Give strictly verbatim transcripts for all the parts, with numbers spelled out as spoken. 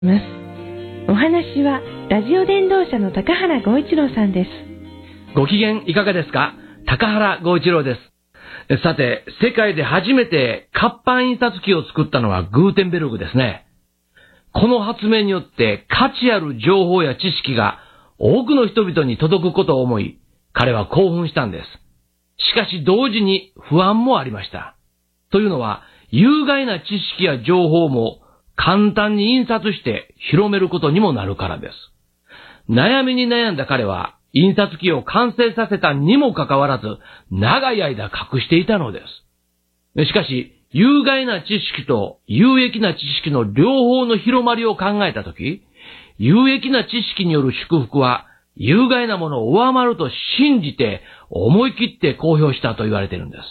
ます。お話はラジオ伝道者の高原剛一郎さんです。 ご機嫌いかがですか？高原剛一郎です。さて、世界で初めて活版印刷機を作ったのはグーテンベルグですね。この発明によって価値ある情報や知識が多くの人々に届くことを思い、彼は興奮したんです。しかし同時に不安もありました。というのは、有害な知識や情報も簡単に印刷して広めることにもなるからです。悩みに悩んだ彼は、印刷機を完成させたにもかかわらず、長い間隠していたのです。しかし、有害な知識と有益な知識の両方の広まりを考えたとき、有益な知識による祝福は、有害なものを上回ると信じて、思い切って公表したと言われているんです。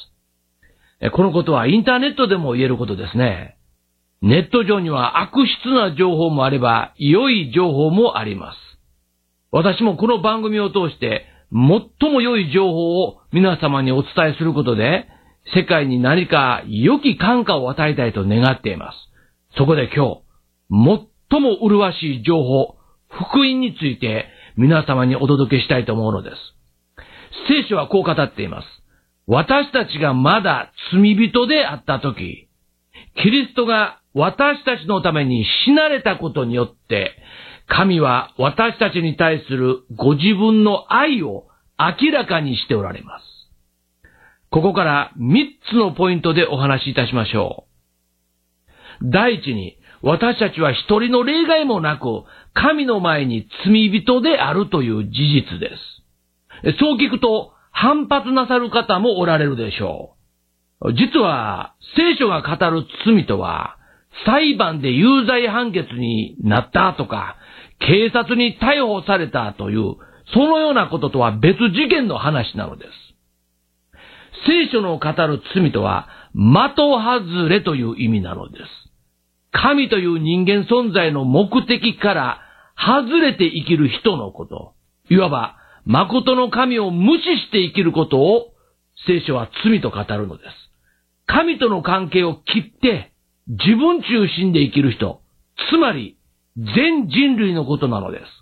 このことはインターネットでも言えることですね。ネット上には悪質な情報もあれば、良い情報もあります。私もこの番組を通して、最も良い情報を皆様にお伝えすることで、世界に何か良き感化を与えたいと願っています。そこで今日、最も麗しい情報、福音について皆様にお届けしたいと思うのです。聖書はこう語っています。私たちがまだ罪人であったとき、キリストが私たちのために死なれたことによって、神は私たちに対するご自分の愛を明らかにしておられます。ここからみっつのポイントでお話しいたしましょう。第一に、私たちは一人の例外もなく、神の前に罪人であるという事実です。そう聞くと、反発なさる方もおられるでしょう。実は、聖書が語る罪とは、裁判で有罪判決になったとか、警察に逮捕されたという、そのようなこととは別次元の話なのです。聖書の語る罪とは、的外れという意味なのです。神という人間存在の目的から外れて生きる人のこと。いわば、誠の神を無視して生きることを、聖書は罪と語るのです。神との関係を切って、自分中心で生きる人、つまり、全人類のことなのです。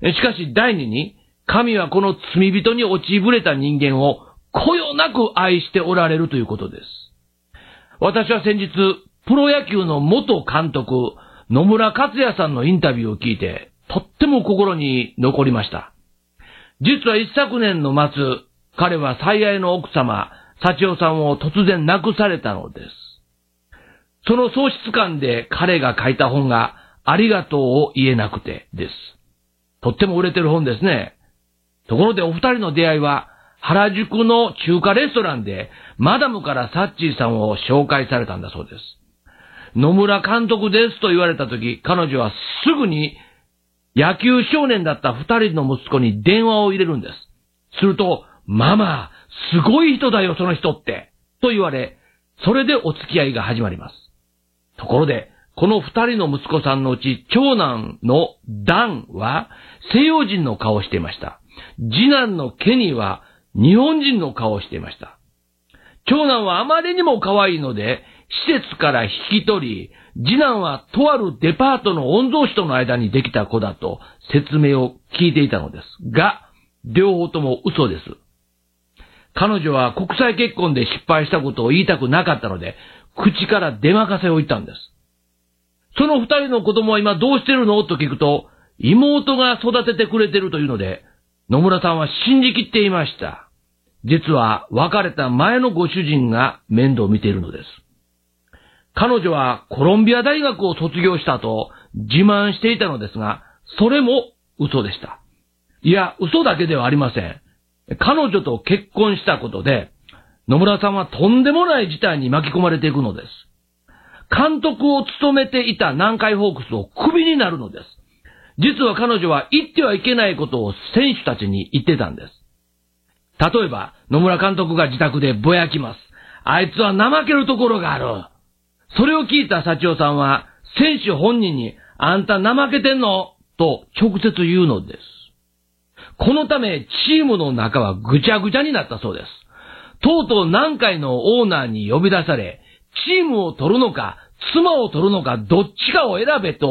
しかし第二に、神はこの罪人に落ちぶれた人間をこよなく愛しておられるということです。私は先日、プロ野球の元監督、野村克也さんのインタビューを聞いて、とっても心に残りました。実は一昨年の末、彼は最愛の奥様、幸代さんを突然亡くされたのです。その喪失感で彼が書いた本が、ありがとうを言えなくてです。とっても売れてる本ですね。ところでお二人の出会いは、原宿の中華レストランで、マダムからサッチーさんを紹介されたんだそうです。野村監督ですと言われたとき、彼女はすぐに野球少年だった二人の息子に電話を入れるんです。すると、ママ、すごい人だよその人って、と言われ、それでお付き合いが始まります。ところで、この二人の息子さんのうち、長男のダンは西洋人の顔をしていました。次男のケニーは日本人の顔をしていました。長男はあまりにも可愛いので、施設から引き取り、次男はとあるデパートの御曹司との間にできた子だと説明を聞いていたのです。が、両方とも嘘です。彼女は国際結婚で失敗したことを言いたくなかったので、口から出まかせを言ったんです。その二人の子供は今どうしてるのと聞くと、妹が育ててくれてるというので、野村さんは信じきっていました。実は別れた前のご主人が面倒を見ているのです。彼女はコロンビア大学を卒業したと自慢していたのですが、それも嘘でした。いや、嘘だけではありません。彼女と結婚したことで、野村さんはとんでもない事態に巻き込まれていくのです。監督を務めていた南海ホークスをクビになるのです。実は彼女は言ってはいけないことを選手たちに言ってたんです。例えば、野村監督が自宅でぼやきます。あいつは怠けるところがある。それを聞いた幸代さんは、選手本人に、あんた怠けてんのと直接言うのです。このため、チームの中はぐちゃぐちゃになったそうです。とうとう南海のオーナーに呼び出され、チームを取るのか、妻を取るのか、どっちかを選べと、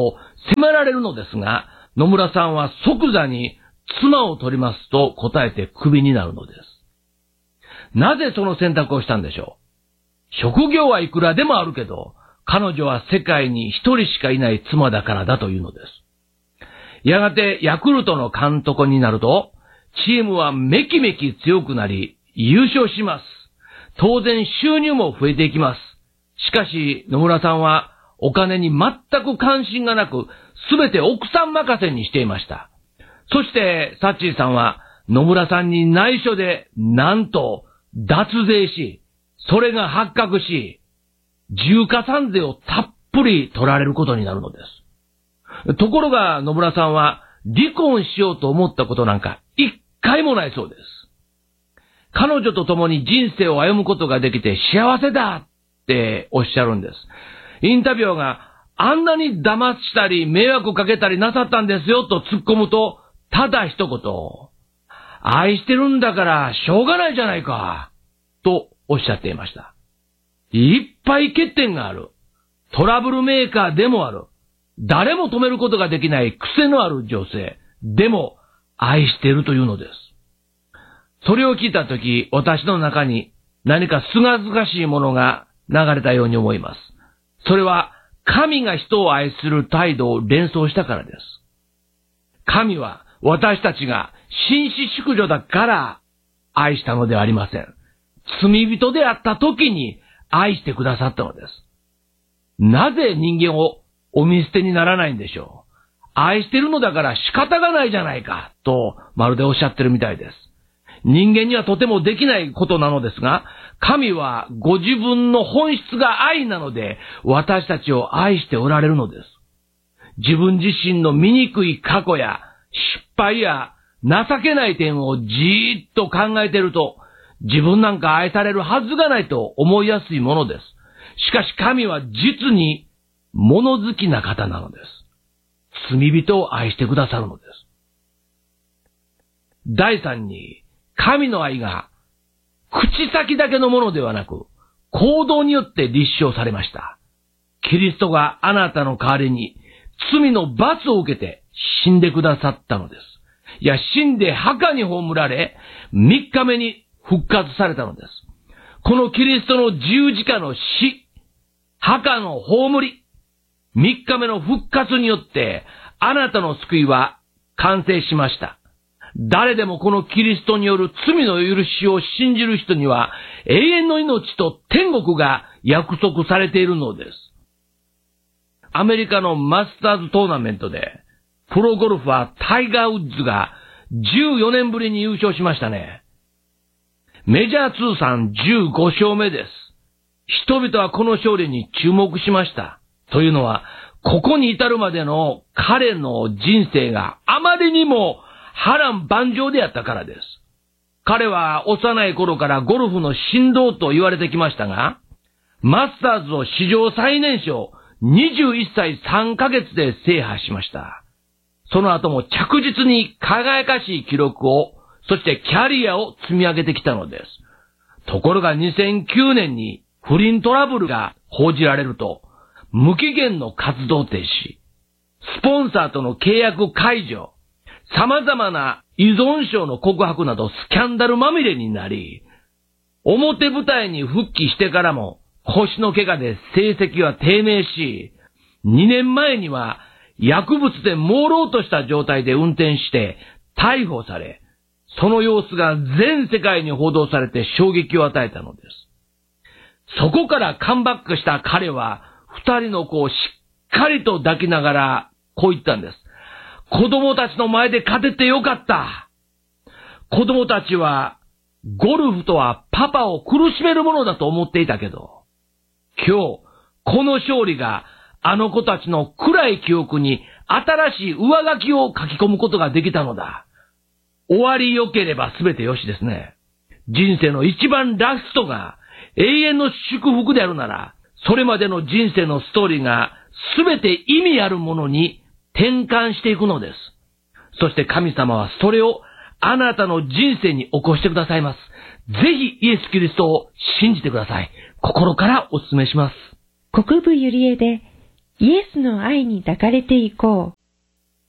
迫られるのですが、野村さんは即座に妻を取りますと答えてクビになるのです。なぜその選択をしたんでしょう。職業はいくらでもあるけど、彼女は世界に一人しかいない妻だからだというのです。やがてヤクルトの監督になると、チームはめきめき強くなり、優勝します。当然収入も増えていきます。しかし野村さんはお金に全く関心がなく、すべて奥さん任せにしていました。そしてサッチーさんは野村さんに内緒でなんと脱税し、それが発覚し、重加算税をたっぷり取られることになるのです。ところが野村さんは離婚しようと思ったことなんか一回もないそうです。彼女と共に人生を歩むことができて幸せだっておっしゃるんです。インタビュアーがあんなに騙したり迷惑かけたりなさったんですよと突っ込むと、ただ一言、愛してるんだからしょうがないじゃないかとおっしゃっていました。いっぱい欠点がある。トラブルメーカーでもある。誰も止めることができない癖のある女性。でも愛しているというのです。それを聞いたとき、私の中に何かすがすがしいものが流れたように思います。それは神が人を愛する態度を連想したからです。神は私たちが紳士淑女だから愛したのではありません。罪人であった時に愛してくださったのです。なぜ人間をお見捨てにならないんでしょう。愛してるのだから仕方がないじゃないかとまるでおっしゃってるみたいです。人間にはとてもできないことなのですが、神はご自分の本質が愛なので私たちを愛しておられるのです。自分自身の醜い過去や失敗や情けない点をじーっと考えていると、自分なんか愛されるはずがないと思いやすいものです。しかし神は実に物好きな方なのです。罪人を愛してくださるのです。第三に、神の愛が口先だけのものではなく、行動によって立証されました。キリストがあなたの代わりに罪の罰を受けて死んでくださったのです。いや、死んで墓に葬られ、三日目に復活されたのです。このキリストの十字架の死、墓の葬り、三日目の復活によって、あなたの救いは完成しました。誰でもこのキリストによる罪の許しを信じる人には、永遠の命と天国が約束されているのです。アメリカのマスターズトーナメントで、プロゴルファータイガー・ウッズがじゅうよねんぶりに優勝しましたね。メジャー通算じゅうごしょうめです。人々はこの勝利に注目しました。というのは、ここに至るまでの彼の人生があまりにも波乱万丈であったからです。彼は幼い頃からゴルフの神童と言われてきましたが、マスターズを史上最年少にじゅういっさいさんかげつで制覇しました。その後も着実に輝かしい記録を、そしてキャリアを積み上げてきたのです。ところがにせんきゅうねんに不倫トラブルが報じられると、無期限の活動停止、スポンサーとの契約解除、様々な依存症の告白などスキャンダルまみれになり、表舞台に復帰してからも腰の怪我で成績は低迷し、にねんまえには薬物で朦朧とした状態で運転して逮捕され、その様子が全世界に報道されて衝撃を与えたのです。そこからカムバックした彼は二人の子をしっかりと抱きながらこう言ったんです。子供たちの前で勝ててよかった。子供たちはゴルフとはパパを苦しめるものだと思っていたけど、今日この勝利があの子たちの暗い記憶に新しい上書きを書き込むことができたのだ。終わり良ければ全て良しですね。人生の一番ラストが永遠の祝福であるなら、それまでの人生のストーリーが全て意味あるものに転換していくのです。そして神様はそれをあなたの人生に起こしてくださいます。ぜひイエス・キリストを信じてください。心からお勧めします。 国分ゆりえでイエスの愛に抱かれていこう。